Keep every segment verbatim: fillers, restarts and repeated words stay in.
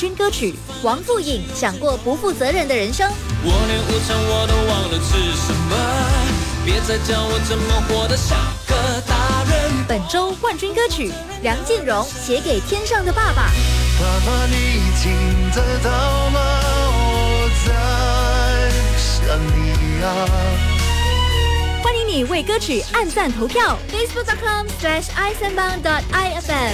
军歌曲，王富颖想过不负责任的人生。 我连午餐我都忘了吃什么，别再教我怎么活得像个大人。 本周冠军歌曲，梁静茹写给天上的爸爸。 爸爸，你听得到吗？我在想你啊。 欢迎你为歌曲按赞投票 ，facebook dot com slash i 三八 dot i f m。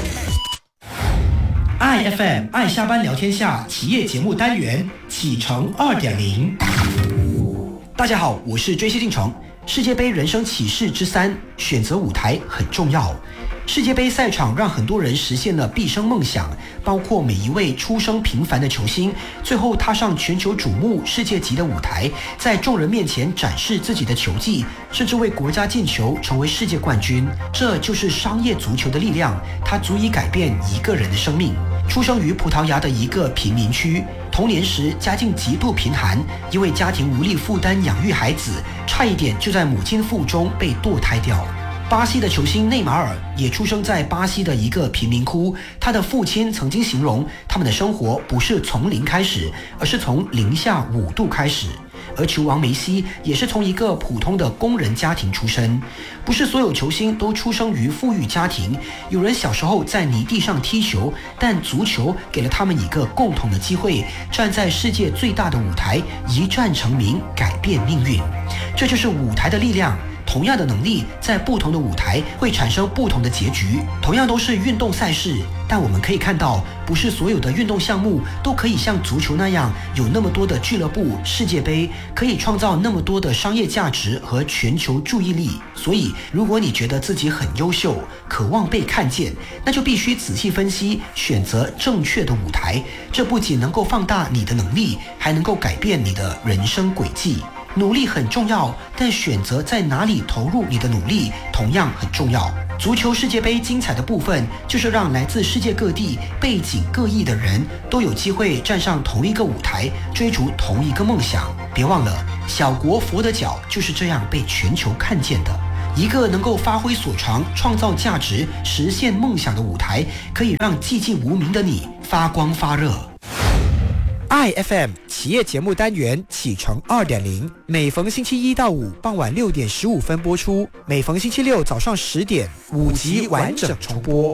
I F M 爱下班聊天下企业节目单元启程 二点零。大家好，我是追星进程。世界杯人生启示之三，选择舞台很重要。世界杯赛场让很多人实现了毕生梦想，包括每一位出生平凡的球星，最后踏上全球瞩目世界级的舞台，在众人面前展示自己的球技，甚至为国家进球，成为世界冠军。这就是商业足球的力量，它足以改变一个人的生命。出生于葡萄牙的一个贫民区，童年时家境极度贫寒，因为家庭无力负担养育孩子，差一点就在母亲腹中被堕胎掉。巴西的球星内马尔也出生在巴西的一个贫民窟，他的父亲曾经形容他们的生活不是从零开始，而是从零下五度开始。而球王梅西也是从一个普通的工人家庭出身。不是所有球星都出生于富裕家庭，有人小时候在泥地上踢球，但足球给了他们一个共同的机会，站在世界最大的舞台，一战成名，改变命运。这就是舞台的力量。同样的能力，在不同的舞台会产生不同的结局。同样都是运动赛事，但我们可以看到，不是所有的运动项目都可以像足球那样有那么多的俱乐部、世界杯，可以创造那么多的商业价值和全球注意力。所以，如果你觉得自己很优秀，渴望被看见，那就必须仔细分析，选择正确的舞台。这不仅能够放大你的能力，还能够改变你的人生轨迹。努力很重要，但选择在哪里投入你的努力同样很重要。足球世界杯精彩的部分，就是让来自世界各地、背景各异的人都有机会站上同一个舞台，追逐同一个梦想。别忘了，小国佛得角就是这样被全球看见的。一个能够发挥所长、创造价值、实现梦想的舞台，可以让寂寂无名的你发光发热。I F M 企业节目单元启程 二点零， 每逢星期一到五傍晚六点十五分播出，每逢星期六早上十点五集完整重播。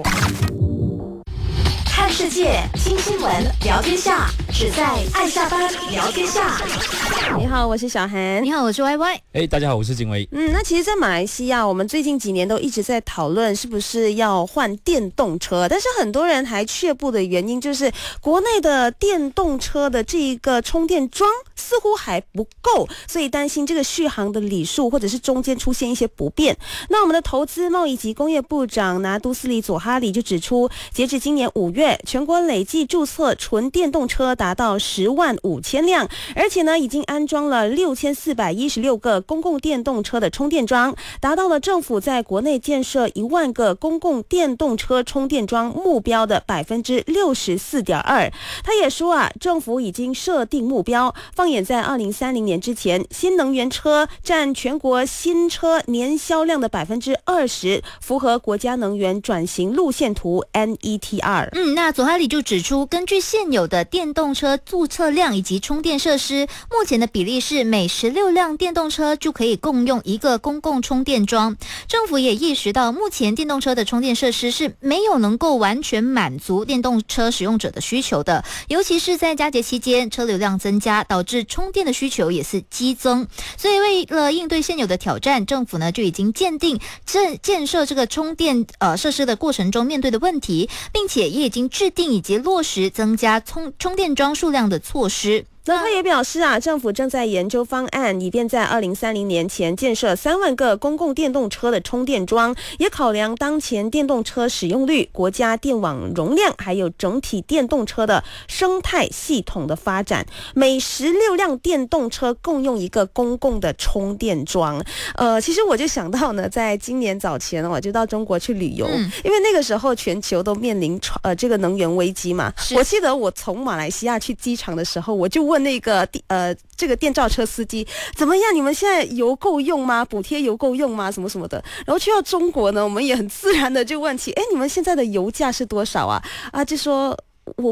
看世界，听新闻，聊天下，只在爱下班聊天下。 你好，我是小韩。 你好，我是 Y Y。 哎，大家好，我是景维。 嗯，那其实，在马来西亚，我们最近几年都一直在讨论是不是要换电动车，但是很多人还却步的原因就是，国内的电动车的这一个充电桩似乎还不够，所以担心这个续航的里数或者是中间出现一些不便。那我们的投资贸易及工业部长拿督斯里佐哈里就指出，截至今年五月，全国累计注册纯电动车达到十万五千辆，而且呢，已经安装了六千四百一十六个公共电动车的充电桩，达到了政府在国内建设一万个公共电动车充电桩目标的百分之六十四点二。他也说啊，政府已经设定目标，放眼在二零三零年之前，新能源车占全国新车年销量的百分之二十，符合国家能源转型路线图 N E T R。 嗯，那佐哈里就指出，根据现有的电动车注册量以及充电设施，目前的比例是每十六辆电动车就可以共用一个公共充电桩。政府也意识到，目前电动车的充电设施是没有能够完全满足电动车使用者的需求的，尤其是在佳节期间，车流量增加，导致充电的需求也是激增。所以为了应对现有的挑战，政府呢就已经鉴定这建设这个充电呃设施的过程中面对的问题，并且也已经制定以及落实增加充充电桩数量的措施。 那他也表示啊，政府正在研究方案，以便在二零三零年前建设三万个公共电动车的充电桩，也考量当前电动车使用率、国家电网容量，还有整体电动车的生态系统的发展。每十六辆电动车共用一个公共的充电桩。呃，其实我就想到呢，在今年早前我就到中国去旅游，嗯、因为那个时候全球都面临呃这个能源危机嘛。我记得我从马来西亚去机场的时候，我就问那个呃这个电召车司机怎么样？你们现在油够用吗？补贴油够用吗？什么什么的。然后去到中国呢，我们也很自然的就问起，哎，你们现在的油价是多少啊？啊，就说我不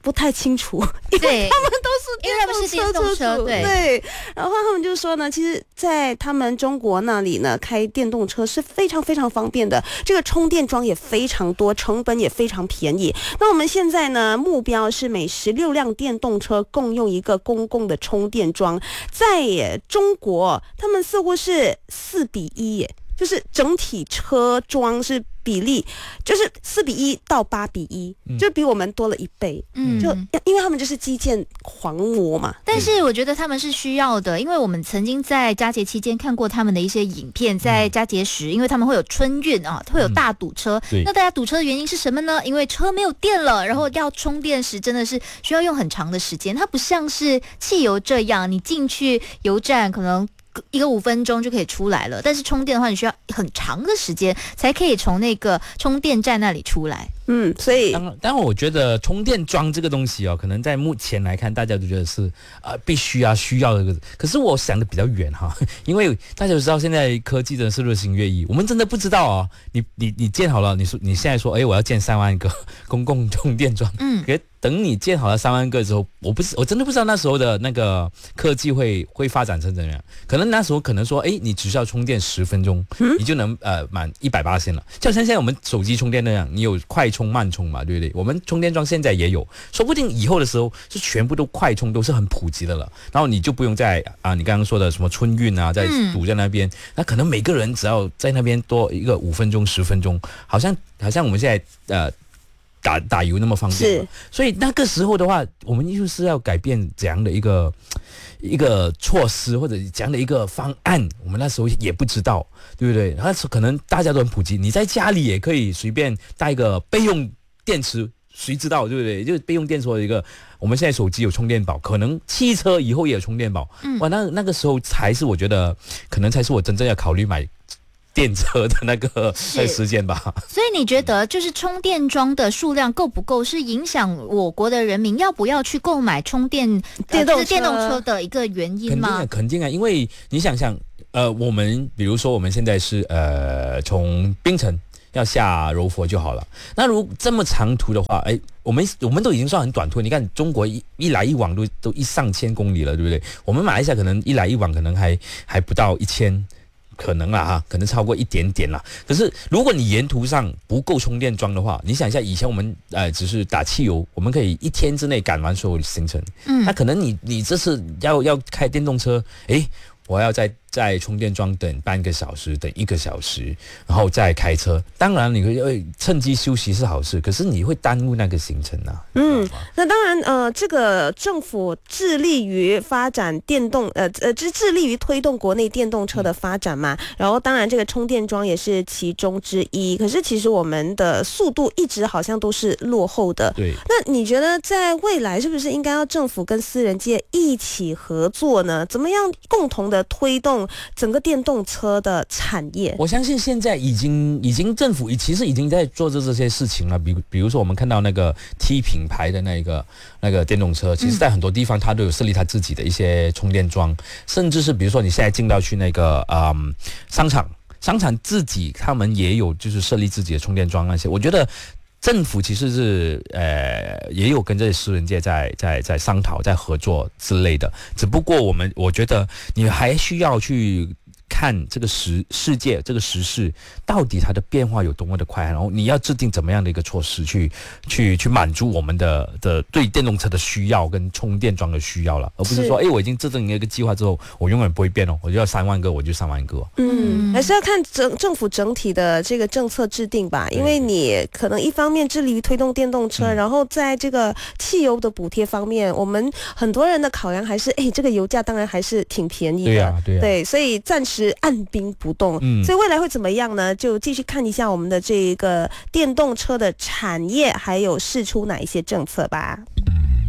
不太清楚，因对为他们都是因为他们是电动车，对对。然后他们就说呢，其实，在他们中国那里呢，开电动车是非常非常方便的，这个充电桩也非常多，成本也非常便宜。那我们现在呢，目标是每十六辆电动车共用一个公共的充电桩，在中国，他们似乎是四比一耶。就是整体车桩是比例，就是四比一到八比一、嗯，就比我们多了一倍。嗯，就因为他们就是基建狂魔嘛。 但是我觉得他们是需要的，因为我们曾经在佳节期间看过他们的一些影片，在佳节时，因为他们会有春运啊，会有大堵车。嗯、那大家堵车的原因是什么呢？因为车没有电了，然后要充电时真的是需要用很长的时间。它不像是汽油这样，你进去油站可能一个五分钟就可以出来了，但是充电的话，你需要很长的时间才可以从那个充电站那里出来。 嗯，所以当当然，我觉得充电桩这个东西哦，可能在目前来看，大家都觉得是呃必须啊需要的。可是我想的比较远哈，因为大家都知道现在科技真的是日新月异，我们真的不知道哦。你你你建好了，你说你现在说，哎，我要建三万个公共充电桩，嗯，可等你建好了三万个之后，我不是我真的不知道那时候的那个科技会会发展成怎样。可能那时候可能说，哎，你只需要充电十分钟，你就能呃满一百八十了。就像现在我们手机充电那样，你有快充慢充嘛，对不对？我们充电桩现在也有，说不定以后的时候是全部都快充，都是很普及的了。然后你就不用再啊，你刚刚说的什么春运啊，在堵在那边，嗯、那可能每个人只要在那边多一个五分钟、十分钟，好像好像我们现在呃打打油那么方便了。所以那个时候的话，我们就是要改变怎样的一个一个措施或者怎样的一个方案，我们那时候也不知道，对不对？那时候可能大家都很普及，你在家里也可以随便带一个备用电池，谁知道对不对？就是备用电池的一个，我们现在手机有充电宝，可能汽车以后也有充电宝。嗯，哇，那那个时候才是我觉得，可能才是我真正要考虑买电车的那个时间吧。 所以你觉得，就是充电桩的数量够不够，是影响我国的人民要不要去购买充电电动、呃、电动车的一个原因吗？ 肯定啊，肯定啊，因为你想想，呃，我们比如说我们现在是呃从槟城要下柔佛就好了。那如这么长途的话，哎，我们我们都已经算很短途。你看中国一一来一往都都一上千公里了，对不对？我们马来西亚可能一来一往可能还还不到一千。可能啦哈，可能超过一点点啦。可是如果你沿途上不够充电桩的话，你想一下，以前我们呃只是打汽油，我们可以一天之内赶完所有的行程。嗯，那可能你你这次要要开电动车，诶，我要在在充电桩等半个小时，等一个小时，然后再开车。当然，你会趁机休息是好事，可是你会耽误那个行程啊。 嗯，那当然，呃，这个政府致力于发展电动，呃呃，致致力于推动国内电动车的发展嘛。然后，当然这个充电桩也是其中之一。可是，其实我们的速度一直好像都是落后的。 对。 那你觉得在未来是不是应该要政府跟私人界一起合作呢？怎么样共同的推动整个电动车的产业？ 我相信现在已经已经政府其实已经在做着这些事情了。比比如说我们看到那个 T 品牌的那个那个电动车，其实在很多地方它都有设立它自己的一些充电桩，嗯、甚至是比如说你现在进到去那个嗯商场，商场自己他们也有就是设立自己的充电桩那些。我觉得政府其实是呃也有跟这些私人界在在在商讨、在合作之类的，只不过我们我觉得你还需要去看这个时世界这个时事到底它的变化有多么的快，然后你要制定怎么样的一个措施去去去满足我们的的对电动车的需要跟充电桩的需要了，而不是说哎我已经制定一个计划之后我永远不会变哦，我就要三万个我就三万个。 嗯，还是要看整政府整体的这个政策制定吧，因为你可能一方面致力于推动电动车，嗯、然后在这个汽油的补贴方面，我们很多人的考量还是哎这个油价当然还是挺便宜的， 对啊对啊， 对，所以暂时按兵不动。嗯，所以未来会怎么样呢？就继续看一下我们的这个电动车的产业，还有释出哪一些政策吧。